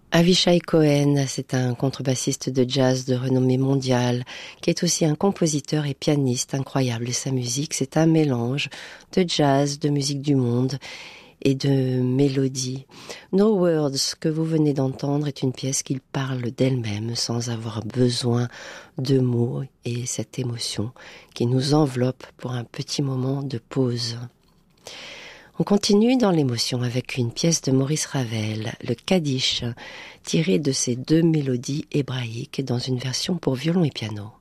Avishai Cohen, c'est un contrebassiste de jazz de renommée mondiale, qui est aussi un compositeur et pianiste incroyable. Et sa musique, c'est un mélange de jazz, de musique du monde et de mélodie. No Words, que vous venez d'entendre, est une pièce qui parle d'elle-même sans avoir besoin de mots, et cette émotion qui nous enveloppe pour un petit moment de pause. On continue dans l'émotion avec une pièce de Maurice Ravel, le Kaddish, tirée de ses deux mélodies hébraïques dans une version pour violon et piano.